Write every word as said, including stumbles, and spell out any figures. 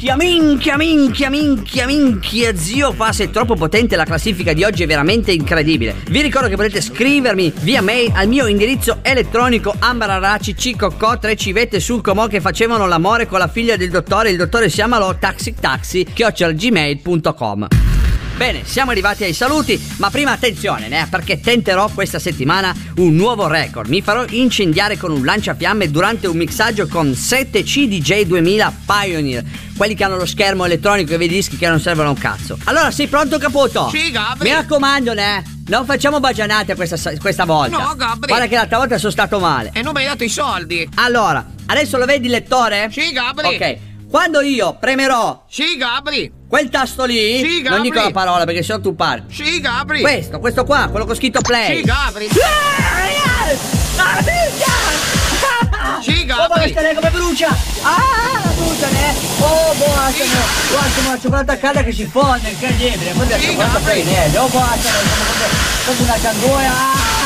Minchia, minchia, minchia, minchia, minchia, zio, qua sei troppo potente, la classifica di oggi è veramente incredibile. Vi ricordo che potete scrivermi via mail al mio indirizzo elettronico ambararaci ciccocò tre civette sul comò che facevano l'amore con la figlia del dottore, il dottore si amalò, taxi taxi chiocciola gmail punto com. Bene, siamo arrivati ai saluti, ma prima attenzione, né, perché tenterò questa settimana un nuovo record. Mi farò incendiare con un lanciafiamme durante un mixaggio con sette C D J duemila Pioneer, quelli che hanno lo schermo elettronico e vedi dischi che non servono a un cazzo. Allora, sei pronto, Caputo? Sì, Gabri. Mi raccomando, né, non facciamo bagianate questa, questa volta. No, Gabri. Guarda che l'altra volta sono stato male. E non mi hai dato i soldi. Allora, adesso lo vedi il lettore? Sì, Gabri. Ok, quando io premerò Sì, Gabri. quel tasto lì, Sì, non Gabri. dico la parola perché sennò tu parli. Sì, Gabri. Questo, questo qua, quello con scritto play. Sì, Gabri. Ah, minchia! Sì, Gabri. Oh, questa lei come brucia! Ah, la brucia, ne? Oh, buona, guarda, la cioccolata calda che si fonde, incredibile. Guarda la Sì, cioccolata Gabri. fredda, oh, buona, come una cangoia.